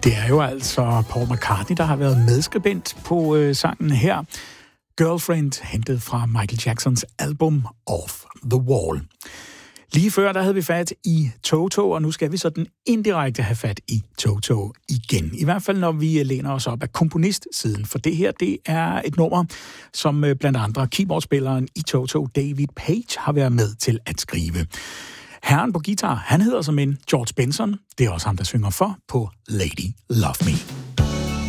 Det er jo altså Paul McCartney, der har været medskribent på sangen her. Girlfriend, hentet fra Michael Jacksons album Off the Wall. Lige før, der havde vi fat i Toto, og nu skal vi sådan indirekte have fat i Toto igen. I hvert fald, når vi læner os op af komponistsiden, for det her, det er et nummer, som blandt andre keyboardspilleren i Toto, David Page, har været med til at skrive. Herren på guitar, han hedder som en George Benson. Det er også ham, der synger for på Lady Love Me.